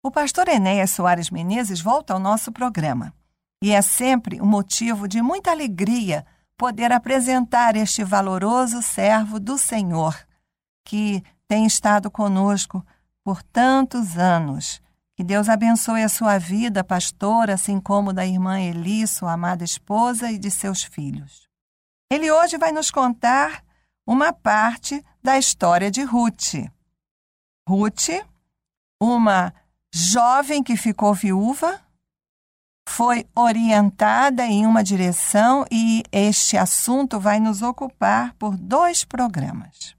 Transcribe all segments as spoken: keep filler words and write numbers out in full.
O pastor Enéas Soares Menezes volta ao nosso programa. E é sempre um motivo de muita alegria poder apresentar este valoroso servo do Senhor, que tem estado conosco por tantos anos. Que Deus abençoe a sua vida, pastor, assim como da irmã Eli, sua amada esposa, e de seus filhos. Ele hoje vai nos contar uma parte da história de Ruth. Ruth, uma jovem que ficou viúva, foi orientada em uma direção e este assunto vai nos ocupar por dois programas.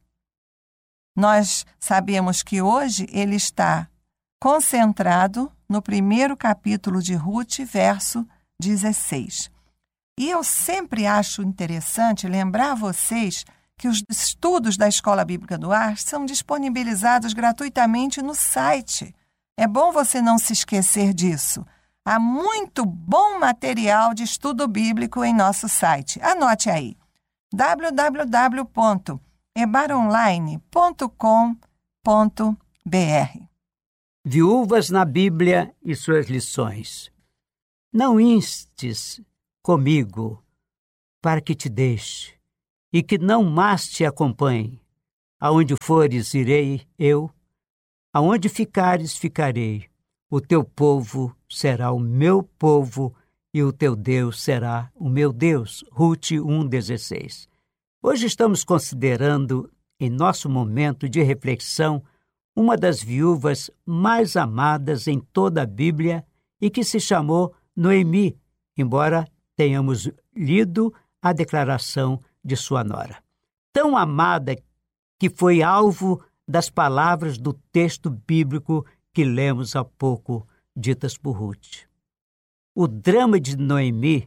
Nós sabemos que hoje ele está concentrado no primeiro capítulo de Ruth, verso dezesseis. E eu sempre acho interessante lembrar a vocês que os estudos da Escola Bíblica do Ar são disponibilizados gratuitamente no site. É bom você não se esquecer disso. Há muito bom material de estudo bíblico em nosso site. Anote aí, w w w ponto ebar online ponto com ponto b r. Viúvas na Bíblia e suas lições. Não instes comigo para que te deixe e que não mais te acompanhe. Aonde fores, irei eu. Aonde ficares, ficarei. O teu povo será o meu povo e o teu Deus será o meu Deus. Ruth um, dezesseis. Hoje estamos considerando, em nosso momento de reflexão, uma das viúvas mais amadas em toda a Bíblia e que se chamou Noemi, embora tenhamos lido a declaração de sua nora. Tão amada que foi alvo das palavras do texto bíblico que lemos há pouco, ditas por Ruth. O drama de Noemi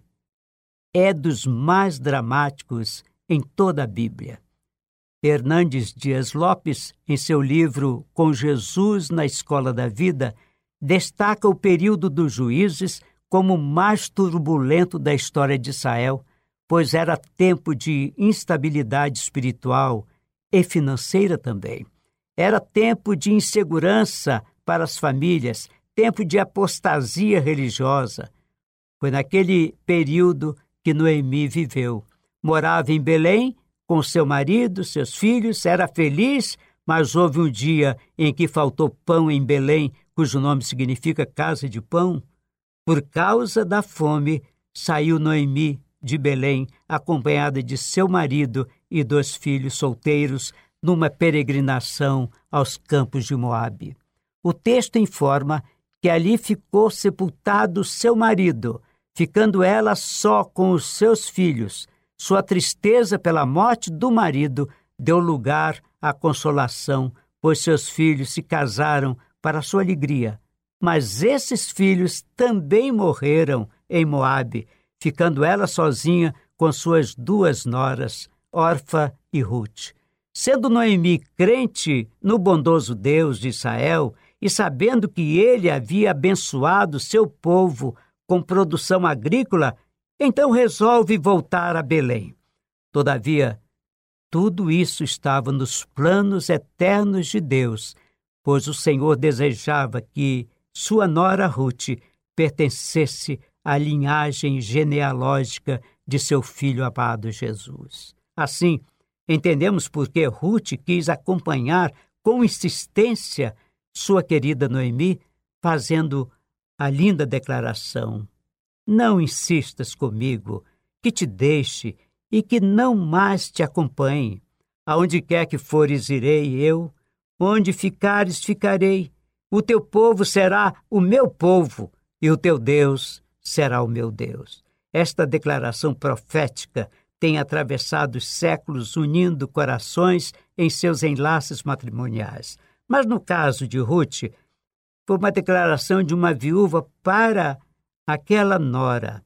é dos mais dramáticos em toda a Bíblia. Hernandes Dias Lopes, em seu livro Com Jesus na Escola da Vida, destaca o período dos juízes como o mais turbulento da história de Israel, pois era tempo de instabilidade espiritual e financeira também. Era tempo de insegurança para as famílias, tempo de apostasia religiosa. Foi naquele período que Noemi viveu. Morava em Belém com seu marido, seus filhos, era feliz, mas houve um dia em que faltou pão em Belém, cujo nome significa casa de pão. Por causa da fome, saiu Noemi de Belém, acompanhada de seu marido e dois filhos solteiros, numa peregrinação aos campos de Moabe. O texto informa que ali ficou sepultado seu marido, ficando ela só com os seus filhos. Sua tristeza pela morte do marido deu lugar à consolação, pois seus filhos se casaram para sua alegria. Mas esses filhos também morreram em Moabe, ficando ela sozinha com suas duas noras, Orfa e Ruth. Sendo Noemi crente no bondoso Deus de Israel e sabendo que ele havia abençoado seu povo com produção agrícola, então resolve voltar a Belém. Todavia, tudo isso estava nos planos eternos de Deus, pois o Senhor desejava que sua nora Ruth pertencesse à linhagem genealógica de seu filho amado Jesus. Assim, entendemos por que Ruth quis acompanhar com insistência sua querida Noemi, fazendo a linda declaração: não insistas comigo, que te deixe e que não mais te acompanhe. Aonde quer que fores, irei eu. Onde ficares, ficarei. O teu povo será o meu povo e o teu Deus será o meu Deus. Esta declaração profética tem atravessado os séculos, unindo corações em seus enlaces matrimoniais. Mas no caso de Ruth, foi uma declaração de uma viúva para aquela nora.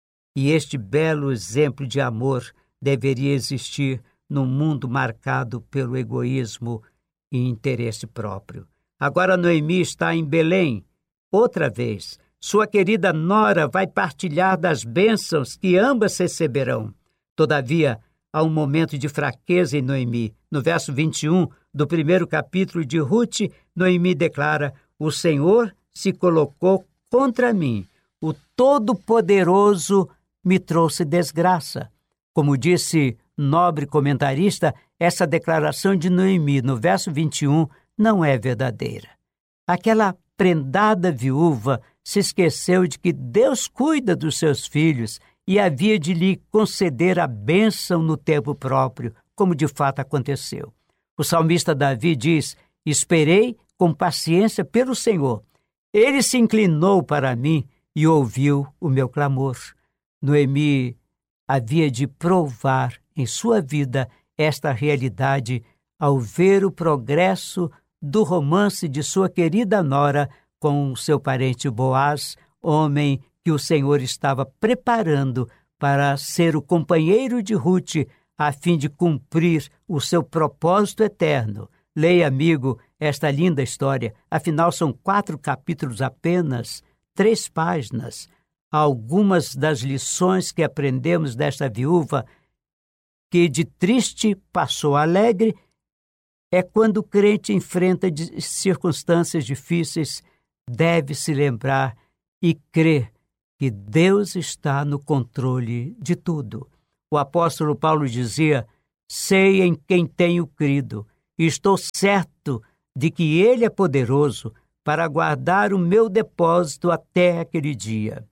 E este belo exemplo de amor deveria existir num mundo marcado pelo egoísmo e interesse próprio. Agora Noemi está em Belém. Outra vez, sua querida nora vai partilhar das bênçãos que ambas receberão. Todavia, há um momento de fraqueza em Noemi. No verso vinte e um do primeiro capítulo de Ruth, Noemi declara: o Senhor se colocou contra mim. O Todo-Poderoso me trouxe desgraça. Como disse nobre comentarista, essa declaração de Noemi, no verso vinte e um, não é verdadeira. Aquela prendada viúva se esqueceu de que Deus cuida dos seus filhos e havia de lhe conceder a bênção no tempo próprio, como de fato aconteceu. O salmista Davi diz: esperei com paciência pelo Senhor. Ele se inclinou para mim e ouviu o meu clamor. Noemi havia de provar em sua vida esta realidade ao ver o progresso do romance de sua querida nora com seu parente Boaz, homem que o Senhor estava preparando para ser o companheiro de Ruth, a fim de cumprir o seu propósito eterno. Leia, amigo, esta linda história. Afinal, são quatro capítulos apenas, três páginas. Algumas das lições que aprendemos desta viúva, que de triste passou a alegre, é quando o crente enfrenta circunstâncias difíceis, deve se lembrar e crer que Deus está no controle de tudo. O apóstolo Paulo dizia: sei em quem tenho crido, e estou certo de que Ele é poderoso para guardar o meu depósito até aquele dia.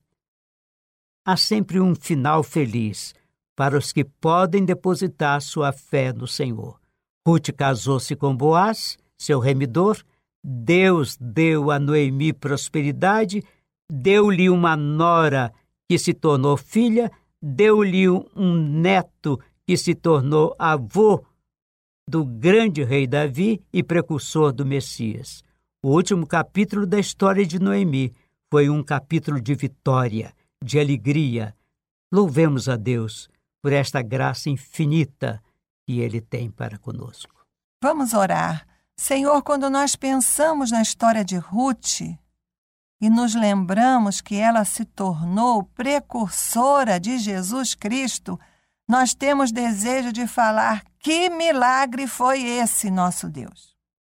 Há sempre um final feliz para os que podem depositar sua fé no Senhor. Ruth casou-se com Boaz, seu remidor. Deus deu a Noemi prosperidade, deu-lhe uma nora que se tornou filha, deu-lhe um neto que se tornou avô do grande rei Davi e precursor do Messias. O último capítulo da história de Noemi foi um capítulo de vitória, de alegria. Louvemos a Deus por esta graça infinita que Ele tem para conosco. Vamos orar. Senhor, quando nós pensamos na história de Ruth e nos lembramos que ela se tornou precursora de Jesus Cristo, nós temos desejo de falar: que milagre foi esse, nosso Deus?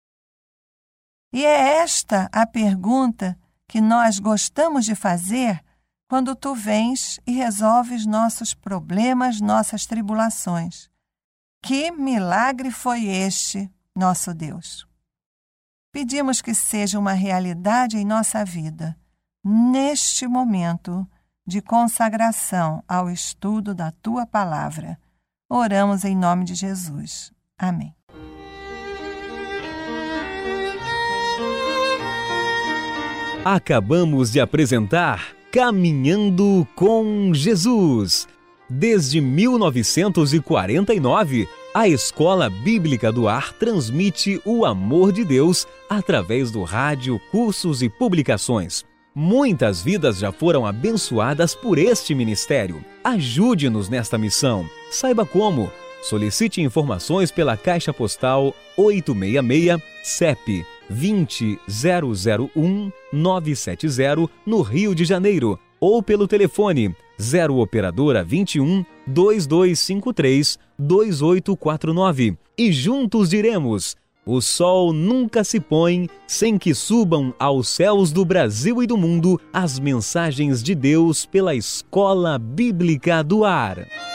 E é esta a pergunta que nós gostamos de fazer quando tu vens e resolves nossos problemas, nossas tribulações. Que milagre foi este, nosso Deus? Pedimos que seja uma realidade em nossa vida, neste momento de consagração ao estudo da Tua Palavra. Oramos em nome de Jesus. Amém. Acabamos de apresentar Caminhando com Jesus. Desde mil novecentos e quarenta e nove, a Escola Bíblica do Ar transmite o amor de Deus através do rádio, cursos e publicações. Muitas vidas já foram abençoadas por este ministério. Ajude-nos nesta missão. Saiba como. Solicite informações pela Caixa Postal oitocentos e sessenta e seis, C E P vinte zero zero um nove sete zero, no Rio de Janeiro, ou pelo telefone zero operadora vinte e um, dois dois cinco três, dois oito quatro nove. E juntos diremos: o sol nunca se põe sem que subam aos céus do Brasil e do mundo as mensagens de Deus pela Escola Bíblica do Ar.